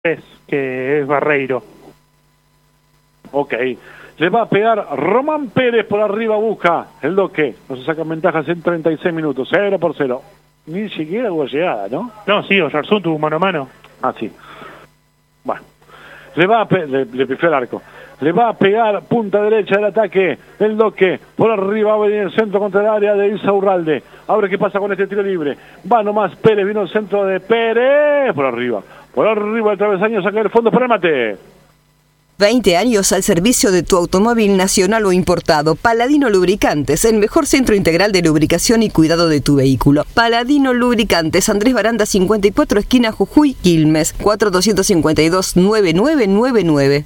que es Barreiro. Ok. Le va a pegar Román Pérez por arriba, busca el Doque. No se sacan ventajas en 36 minutos. 0-0. Ni siquiera hubo llegada, ¿no? No, sí, Oyarzún tuvo mano a mano. Ah, sí. Bueno. Le pifió el arco. Le va a pegar punta derecha del ataque el Doque. Por arriba va a venir el centro contra el área de Insaurralde. A ver qué pasa con este tiro libre. Va nomás Pérez, vino el centro de Pérez. Por arriba el travesaño, saca el fondo para el mate. 20 años al servicio de tu automóvil nacional o importado. Paladino Lubricantes, el mejor centro integral de lubricación y cuidado de tu vehículo. Paladino Lubricantes, Andrés Baranda 54, esquina Jujuy, Quilmes, 4252-9999.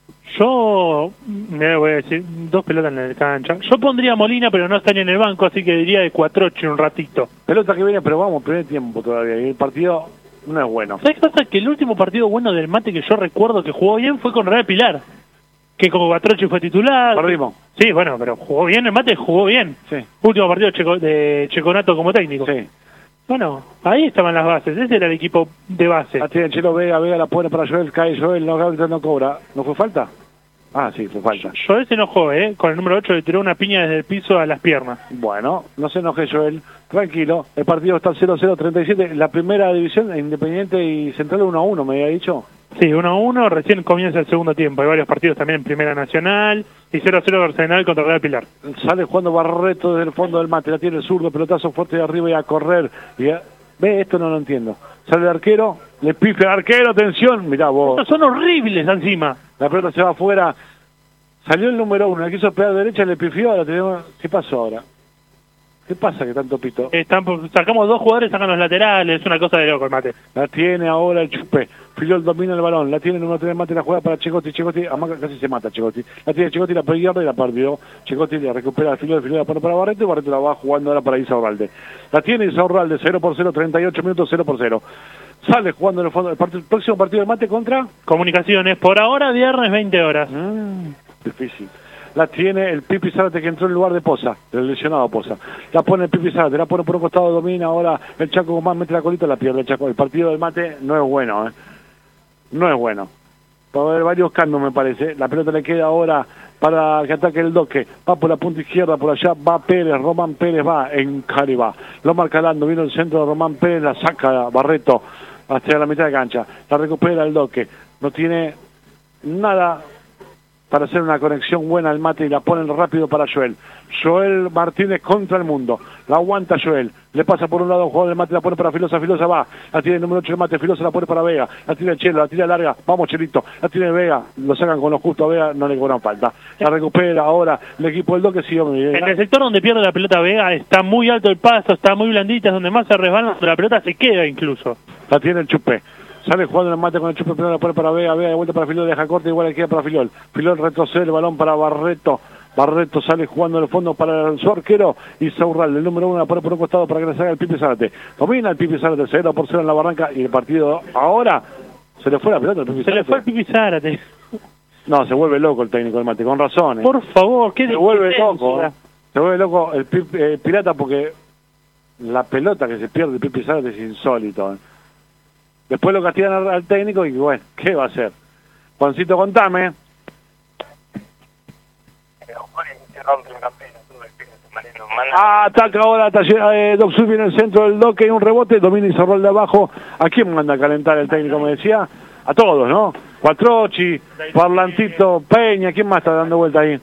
Yo, me voy a decir, 2 pelotas en la cancha. Yo pondría a Molina, pero no estaría en el banco, así que diría de Cuatrochi un ratito. Pelota que viene, pero vamos, primer tiempo todavía. Y el partido no es bueno. ¿Sabes qué pasa? Que el último partido bueno del Mate que yo recuerdo que jugó bien fue con Real Pilar. Que como Cuatrochi fue titular. Perdimos. Sí, bueno, pero jugó bien el Mate, jugó bien. Sí. Último partido de Checonato como técnico. Sí. Bueno, ahí estaban las bases. Ese era el equipo de base. La tiene Chelo Vega la pone para Joel, cae Joel, no cobra. ¿No fue falta? Ah, sí, fue falta. Joel se enojó, con el número 8 le tiró una piña desde el piso a las piernas. Bueno, no se enoje Joel, tranquilo. El partido está 0-0-37. La primera división, Independiente y Central 1-1, me había dicho. Sí, 1-1, recién comienza el segundo tiempo. Hay varios partidos también en Primera Nacional y 0-0 Arsenal contra Real Pilar. Sale jugando Barreto desde el fondo del Mate, la tiene el zurdo, pelotazo fuerte de arriba y a correr. Ve, esto no lo entiendo. Sale el arquero, le pifia al arquero, atención, mirá vos. Estos son horribles encima. La pelota se va afuera. Salió el número 1, le quiso pegar derecha, le pifió, ahora tenemos... ¿Qué pasó ahora? ¿Qué pasa que tanto pito? Sacamos 2 jugadores, sacan los laterales, es una cosa de loco el Mate. La tiene ahora el Chupe. Filiol domina el balón, la tiene el número 3 del Mate, la juega para Checotti, casi se mata Checotti. La tiene Checotti, la pierde y la perdió. Checotti la recupera al Filiol la pone para Barreto y Barreto la va jugando ahora para Insaurralde. La tiene Insaurralde, 0-0, 38 minutos, 0-0. Sale jugando en el fondo. El próximo partido del Mate contra... Comunicaciones, por ahora viernes 20 horas. Difícil. La tiene el Pipi Zárate que entró en lugar de Poza, del lesionado Poza. La pone el Pipi Zárate, la pone por un costado, domina ahora el Chaco Guzmán, mete la colita, la pierde el Chaco. El partido del Mate no es bueno, no es bueno. Va a haber varios cambios, me parece. La pelota le queda ahora para que ataque el Doque. Va por la punta izquierda, por allá va Pérez, Román Pérez va en Cariba. Lo marca Lando, vino el centro de Román Pérez, la saca Barreto hacia la mitad de cancha. La recupera el Doque. No tiene nada para hacer una conexión buena al Mate y la ponen rápido para Joel. Joel Martínez contra el mundo. La aguanta Joel. Le pasa por un lado un jugador del Mate, la pone para Filosa. Filosa va. La tiene el número 8 del Mate. Filosa la pone para Vega. La tira el Chelo, la tira larga. Vamos, Chelito. La tiene Vega. Lo sacan con lo justo a Vega. No le cobran falta. La recupera ahora el equipo del Doque. Sí, hombre. En el sector donde pierde la pelota Vega está muy alto el paso, está muy blandita, es donde más se resbala, pero la pelota se queda incluso. La tiene el Chupé. Sale jugando el Mate con el Chupe, primero la pone para Vega, Vega de vuelta para Filiol, deja corte, igual le queda para Filiol. Filiol retrocede el balón para Barreto. Barreto sale jugando en el fondo para su arquero y Saurral, el número 1 la pone por un costado para que le salga el Pipi Zárate. Domina el Pipi Zárate, 0-0 en la barranca y el partido ahora se le fue la pelota al Pipi Zárate. Se le fue el Pipi Zárate. No, se vuelve loco el técnico del Mate, con razón. Por favor, ¿qué se vuelve loco? Se vuelve loco el Pirata porque la pelota que se pierde el Pipi Zárate es insólito. Después lo castigan al técnico y bueno, ¿qué va a hacer? Juancito, contame. Ataca ahora Doc Sur, viene el centro del Doque y un rebote, domina y cerró el de abajo. ¿A quién manda a calentar el técnico? Me decía, a todos, ¿no? Cuatrochi, Parlantito, Peña, ¿quién más está dando vuelta ahí?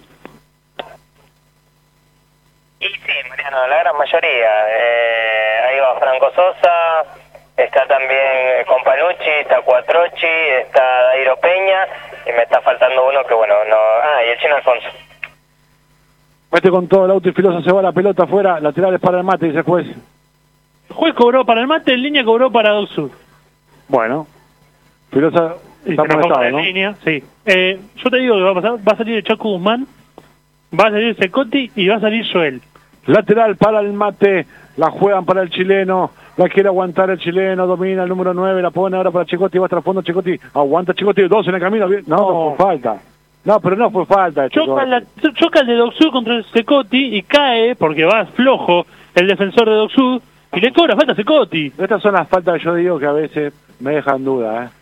Y sí, Mariano, la gran mayoría. Ahí va Franco Sosa, está también Companucci, está Cuatrochi, está Dairo Peña, y me está faltando uno que bueno, no... y el Chino Alfonso. Mete con todo el auto y Filosa, se va la pelota afuera, laterales para el Mate, dice el juez. El juez cobró para el Mate, en línea cobró para Doc Sur. Bueno, Filosa está molestado, ¿no? Línea, sí. Yo te digo que va a pasar, va a salir el Chaco Guzmán, va a salir Cecotti y va a salir Joel. Lateral para el Mate, la juegan para el chileno, la quiere aguantar el chileno, domina el número 9, la pone ahora para Checotti, va hasta el fondo Checotti, aguanta Checotti, 2 en el camino, no fue falta. No, pero no fue falta. Choca el de Doc Sur contra el Cecotti y cae, porque va flojo el defensor de Doc Sur, y le cobra falta a Cecotti. Estas son las faltas que yo digo que a veces me dejan duda,